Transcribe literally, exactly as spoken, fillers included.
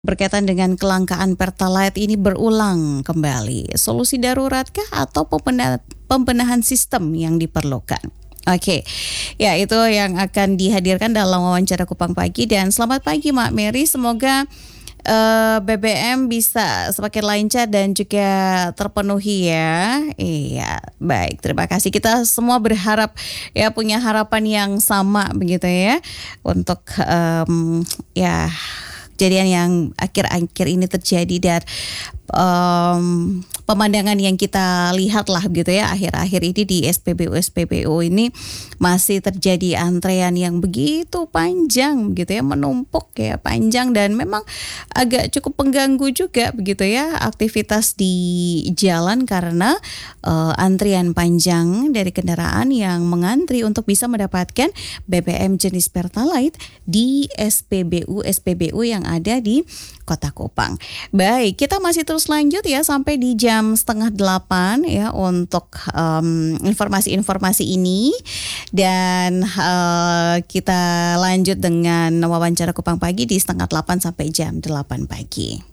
Berkaitan dengan kelangkaan Pertalite ini berulang kembali. Solusi daruratkah atau pembena- pembenahan sistem yang diperlukan? Oke, ya itu yang akan dihadirkan dalam wawancara Kupang Pagi. Dan selamat pagi Mak Mary, semoga uh, B B M bisa semakin lancar dan juga terpenuhi ya. Iya, baik, terima kasih. Kita semua berharap ya, punya harapan yang sama begitu ya, untuk um, ya kejadian yang akhir-akhir ini terjadi dan um, pemandangan yang kita lihat lah gitu ya akhir-akhir ini di S P B U S P B U ini masih terjadi antrean yang begitu panjang gitu ya, menumpuk ya, panjang, dan memang agak cukup mengganggu juga begitu ya aktivitas di jalan karena uh, antrian panjang dari kendaraan yang mengantri untuk bisa mendapatkan B B M jenis Pertalite di S P B U S P B U yang ada di Kota Kupang. Baik, kita masih terus lanjut ya sampai di jam setengah delapan ya untuk um, informasi-informasi ini, dan uh, kita lanjut dengan wawancara Kupang Pagi di setengah delapan sampai jam delapan pagi.